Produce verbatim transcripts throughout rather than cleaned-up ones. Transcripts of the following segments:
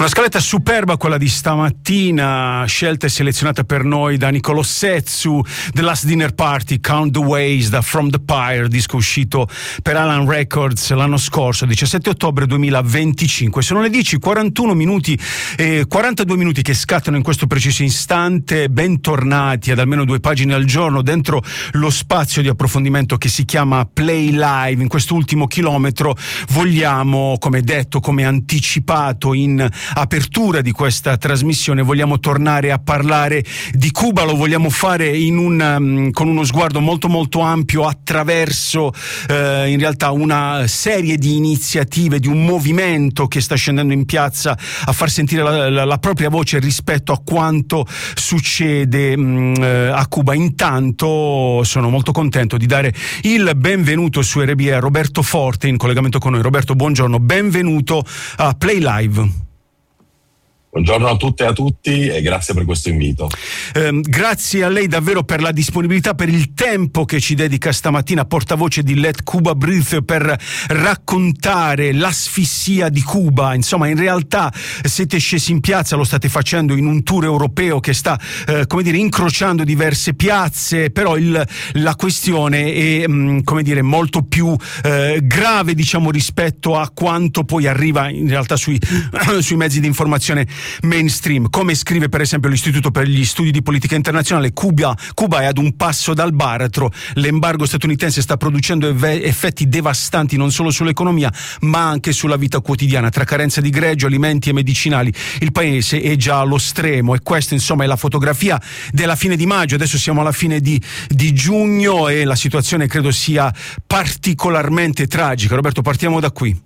Una scaletta superba quella di stamattina, scelta e selezionata per noi da Nicolò Setsu, The Last Dinner Party, Count the Ways, da From the Pyre, disco uscito per Alan Records l'anno scorso, diciassette ottobre duemilaventicinque. Sono le dieci e quarantuno minuti e quarantadue minuti che scattano in questo preciso istante. Bentornati ad almeno due pagine al giorno dentro lo spazio di approfondimento che si chiama Play Live. In quest'ultimo chilometro vogliamo, come detto, come anticipato in apertura di questa trasmissione, vogliamo tornare a parlare di Cuba. Lo vogliamo fare in un, um, con uno sguardo molto molto ampio attraverso uh, in realtà una serie di iniziative, di un movimento che sta scendendo in piazza a far sentire la, la, la propria voce rispetto a quanto succede um, uh, a Cuba. Intanto sono molto contento di dare il benvenuto su R B E a Roberto Forte in collegamento con noi. Roberto, buongiorno, benvenuto a Play Live. Buongiorno a tutte e a tutti e grazie per questo invito. Eh, grazie a lei davvero per la disponibilità, per il tempo che ci dedica stamattina, portavoce di Let Cuba Breathe, per raccontare l'asfissia di Cuba. Insomma, in realtà siete scesi in piazza, lo state facendo in un tour europeo che sta, eh, come dire, incrociando diverse piazze, però il, la questione è, mh, come dire, molto più eh, grave, diciamo, rispetto a quanto poi arriva in realtà sui, sui mezzi di informazione mainstream. Come scrive per esempio l'Istituto per gli Studi di Politica Internazionale, Cuba, Cuba è ad un passo dal baratro. L'embargo statunitense sta producendo ev- effetti devastanti non solo sull'economia ma anche sulla vita quotidiana. Tra carenza di greggio, alimenti e medicinali, il paese è già allo stremo, e questa insomma è la fotografia della fine di maggio. Adesso siamo alla fine di, di giugno e la situazione credo sia particolarmente tragica. Roberto, partiamo da qui.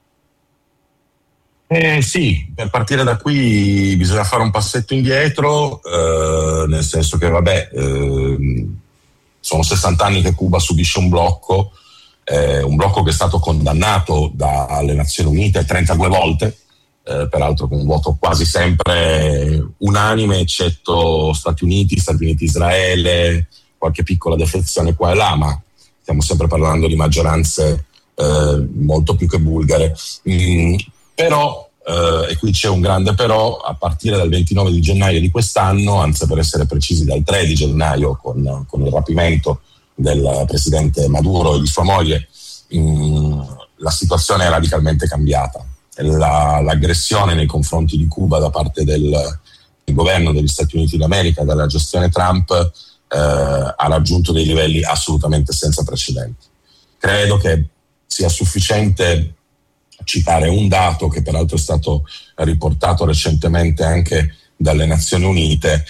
Eh, sì, per partire da qui bisogna fare un passetto indietro, eh, nel senso che vabbè, eh, sono sessanta anni che Cuba subisce un blocco, eh, un blocco che è stato condannato dalle Nazioni Unite trentadue volte, eh, peraltro con un voto quasi sempre unanime, eccetto Stati Uniti, Stati Uniti, Israele, qualche piccola defezione qua e là, ma stiamo sempre parlando di maggioranze eh, molto più che bulgare. Mm, Però, eh, e qui c'è un grande però, a partire dal ventinove di gennaio di quest'anno, anzi per essere precisi dal tre di gennaio con, con il rapimento del presidente Maduro e di sua moglie, mh, la situazione è radicalmente cambiata. La, l'aggressione nei confronti di Cuba da parte del, del governo degli Stati Uniti d'America, dalla gestione Trump, eh, ha raggiunto dei livelli assolutamente senza precedenti. Credo che sia sufficiente citare un dato che peraltro è stato riportato recentemente anche dalle Nazioni Unite.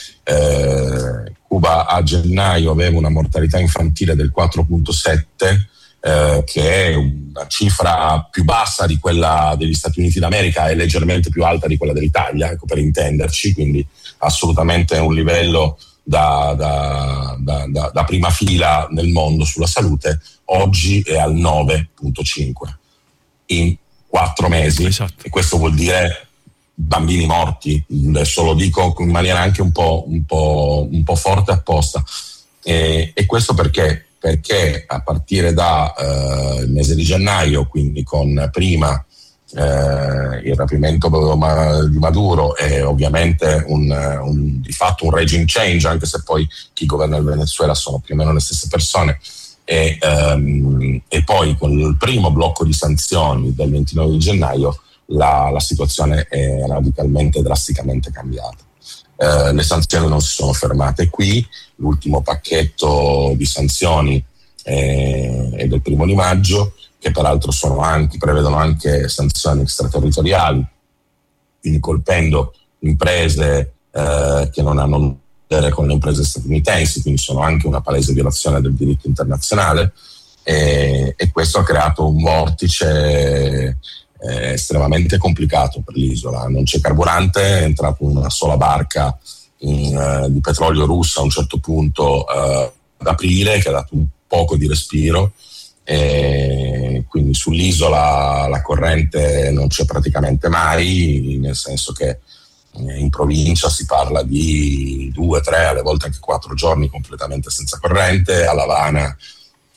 eh, Cuba a gennaio aveva una mortalità infantile del quattro virgola sette, eh, che è una cifra più bassa di quella degli Stati Uniti d'America e leggermente più alta di quella dell'Italia, ecco, per intenderci, quindi assolutamente un livello da, da, da, da, da prima fila nel mondo sulla salute. Oggi è al nove virgola cinque in quattro mesi, esatto. E questo vuol dire bambini morti. Adesso lo dico in maniera anche un po', un po', un po' forte apposta. E, e questo perché? Perché a partire da eh, il mese di gennaio, quindi con prima eh, il rapimento di Maduro e ovviamente un, un, di fatto un regime change, anche se poi chi governa il Venezuela sono più o meno le stesse persone, E, um, e poi con il primo blocco di sanzioni del ventinove di gennaio la, la situazione è radicalmente, drasticamente cambiata. Uh, le sanzioni non si sono fermate qui, l'ultimo pacchetto di sanzioni è, è del primo di maggio, che peraltro sono anche, prevedono anche sanzioni extraterritoriali, quindi colpendo imprese uh, che non hanno con le imprese statunitensi, quindi sono anche una palese violazione del diritto internazionale, e, e questo ha creato un vortice eh, estremamente complicato per l'isola. Non c'è carburante, è entrato una sola barca in, uh, di petrolio russo a un certo punto uh, ad aprile, che ha dato un poco di respiro, e quindi sull'isola la corrente non c'è praticamente mai, nel senso che in provincia si parla di due, tre, alle volte anche quattro giorni completamente senza corrente. A La Habana